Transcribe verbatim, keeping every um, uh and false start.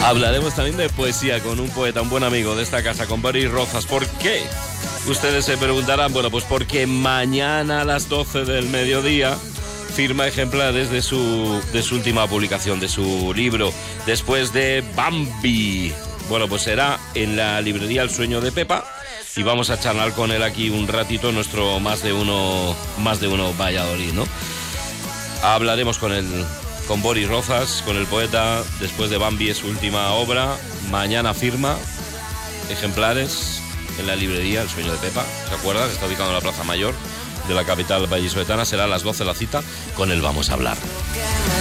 Hablaremos también de poesía con un poeta, un buen amigo de esta casa, con Boris Rozas. ¿Por qué? Ustedes se preguntarán, bueno, pues porque mañana a las doce del mediodía firma ejemplares de su, de su última publicación, de su libro, Después de Bambi. Bueno, pues será en la librería El Sueño de Pepa y vamos a charlar con él aquí un ratito, nuestro más de uno, más de uno Valladolid, ¿no? Hablaremos con él, con Boris Rozas, con el poeta. Después de Bambi es su última obra. Mañana firma ejemplares en la librería El Sueño de Pepa. ¿Se acuerdan? Está ubicado en la Plaza Mayor de la capital vallisoletana. Será a las doce la cita. Con él vamos a hablar.